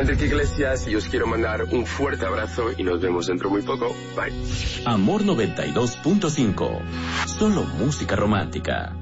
Enrique Iglesias y os quiero mandar un fuerte abrazo y nos vemos dentro muy poco. Bye. Amor 92.5. Solo música romántica.